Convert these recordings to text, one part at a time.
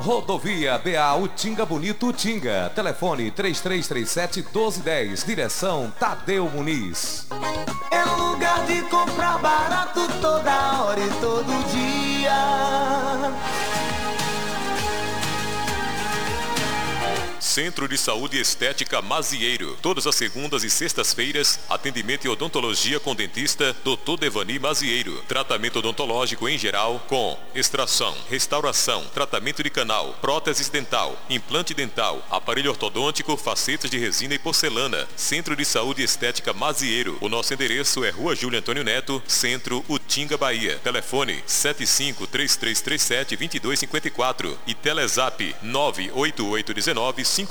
Rodovia BA Utinga Bonito Utinga. Telefone 3337-1210. Direção Tadeu Muniz. É um lugar de comprar barato toda hora e todo dia. Centro de Saúde e Estética Mazieiro. Todas as segundas e sextas-feiras, atendimento e odontologia com dentista Dr. Devani Mazieiro. Tratamento odontológico em geral com extração, restauração, tratamento de canal, próteses dental, implante dental, aparelho ortodôntico, facetas de resina e porcelana. Centro de Saúde e Estética Mazieiro. O nosso endereço é Rua Júlio Antônio Neto, Centro, Utinga, Bahia. Telefone 75-3337-2254 e Telezap 98819-5914.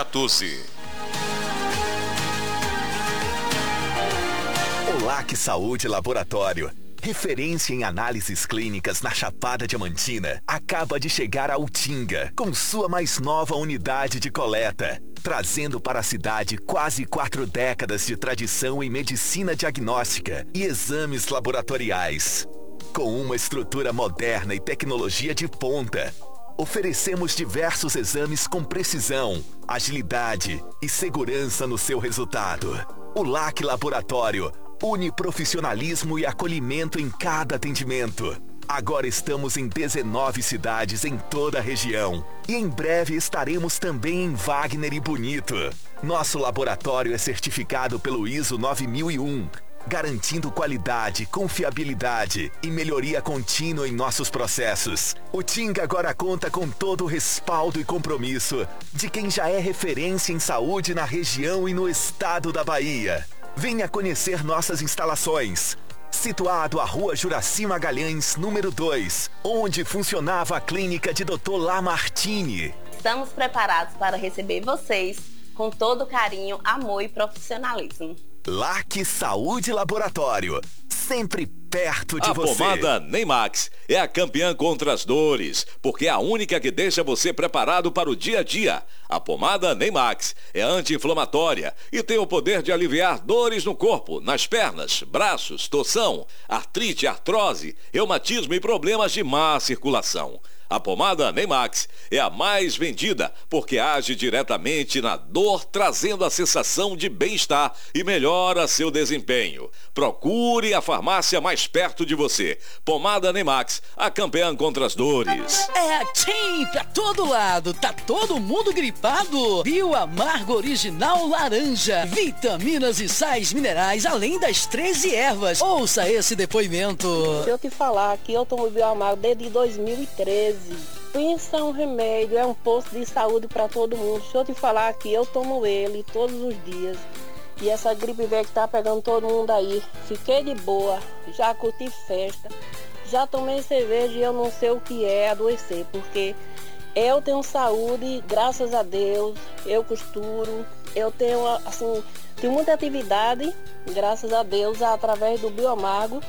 Olac Saúde Laboratório, referência em análises clínicas na Chapada Diamantina, acaba de chegar a Utinga com sua mais nova unidade de coleta, trazendo para a cidade quase 4 décadas de tradição em medicina diagnóstica e exames laboratoriais. Com uma estrutura moderna e tecnologia de ponta, oferecemos diversos exames com precisão, agilidade e segurança no seu resultado. O LAC Laboratório une profissionalismo e acolhimento em cada atendimento. Agora estamos em 19 cidades em toda a região e em breve estaremos também em Wagner e Bonito. Nosso laboratório é certificado pelo ISO 9001, garantindo qualidade, confiabilidade e melhoria contínua em nossos processos. O Tinga agora conta com todo o respaldo e compromisso de quem já é referência em saúde na região e no estado da Bahia. Venha conhecer nossas instalações. Situado à Rua Juraci Magalhães, número 2, onde funcionava a clínica de Dr. Lamartine. Estamos preparados para receber vocês com todo carinho, amor e profissionalismo. LAC Saúde Laboratório, sempre perto de você. A pomada Neymax é a campeã contra as dores, porque é a única que deixa você preparado para o dia a dia. A pomada Neymax é anti-inflamatória e tem o poder de aliviar dores no corpo, nas pernas, braços, torção, artrite, artrose, reumatismo e problemas de má circulação. A pomada Neymax é a mais vendida porque age diretamente na dor, trazendo a sensação de bem-estar e melhora seu desempenho. Procure a farmácia mais perto de você. Pomada Neymax, a campeã contra as dores. É a TIM pra todo lado. Tá todo mundo gripado? Bioamargo Original Laranja. Vitaminas e sais minerais, além das 13 ervas. Ouça esse depoimento. Deixa eu te falar que eu tomo Bioamargo desde 2013. Isso é um remédio, é um posto de saúde para todo mundo. Deixa eu te falar que eu tomo ele todos os dias. E essa gripe velha que tá pegando todo mundo aí, fiquei de boa, já curti festa, já tomei cerveja e eu não sei o que é adoecer, porque eu tenho saúde, graças a Deus, eu costuro, eu tenho, assim, tenho muita atividade, graças a Deus, através do Bioamargo.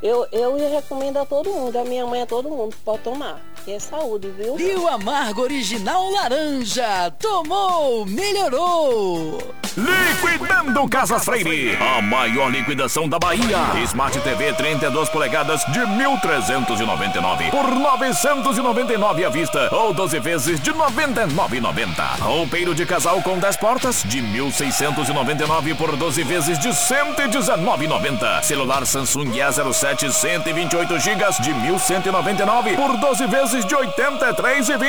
Eu recomendo a todo mundo, a minha mãe, a todo mundo pode tomar. Que é saúde, viu? Bioamargo Original Laranja. Tomou, melhorou. Liquidando Casas Freire, a maior liquidação da Bahia. Smart TV 32 polegadas de 1.399 por 999 à vista ou 12 vezes de 99,90. Roupeiro de casal com 10 portas de 1.699 por 12 vezes de 119,90. Celular Samsung A07 128 GB de 1.199 por 12 vezes de 83,20.